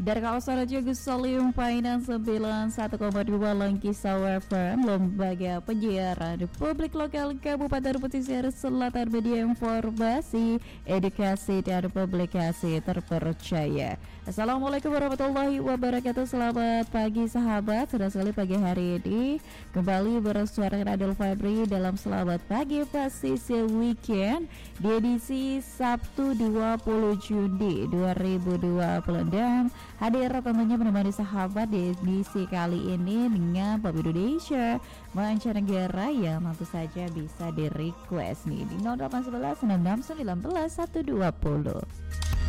Dari kawasan Raja Gusalim Finance 91,2 Langkisau FM, Lembaga Penyiaran Republik Lokal Kabupaten Pesisir Selatan, Media Informasi, Edukasi dan Publikasi Terpercaya. Assalamualaikum warahmatullahi wabarakatuh. Selamat pagi sahabat. Sudah sekali pagi hari ini kembali bersuara Adil Febri dalam Selamat Pagi Pesisir Weekend di edisi Sabtu 20 Juni 2026. Hadir tentunya menemani sahabat di edisi kali ini dengan Pop Indonesia mancanegara yang tentu saja bisa di request nih di 0811 66 19 120.